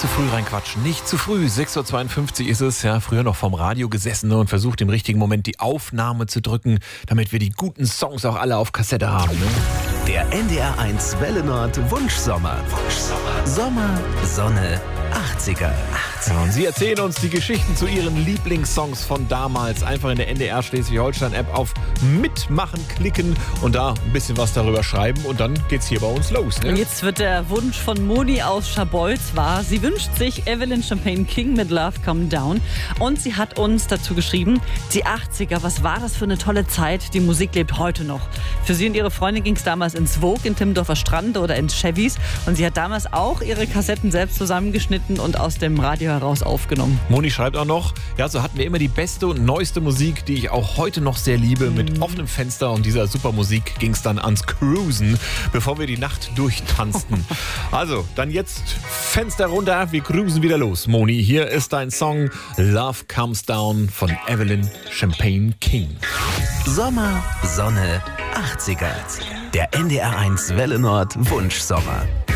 zu früh reinquatschen, nicht zu früh. 6.52 Uhr ist es, ja, früher noch vorm Radio gesessen und versucht im richtigen Moment die Aufnahme zu drücken, damit wir die guten Songs auch alle auf Kassette haben. Ne? Der NDR1 Welle Nord Wunschsommer. Sommer, Sonne, 80er. Ja, und Sie erzählen uns die Geschichten zu Ihren Lieblingssongs von damals. Einfach in der NDR Schleswig-Holstein-App auf Mitmachen klicken und da ein bisschen was darüber schreiben und dann geht's hier bei uns los. Ne? Jetzt wird der Wunsch von Moni aus Schabolz wahr. Sie wünscht sich Evelyn Champagne King mit Love Come Down und sie hat uns dazu geschrieben, die 80er, was war das für eine tolle Zeit? Die Musik lebt heute noch. Für sie und ihre Freundin ging es damals ins Vogue in Timmendorfer Strand oder ins Chevys und sie hat damals auch ihre Kassetten selbst zusammengeschnitten und aus dem Radio heraus aufgenommen. Moni schreibt auch noch, ja, so hatten wir immer die beste und neueste Musik, die ich auch heute noch sehr liebe. Mit offenem Fenster und dieser super Musik ging es dann ans Cruisen, bevor wir die Nacht durchtanzten. Also, dann jetzt Fenster runter, wir cruisen wieder los. Moni, hier ist dein Song Love Comes Down von Evelyn Champagne King. Sommer, Sonne, 80er. Der NDR1 Welle Nord Wunschsommer.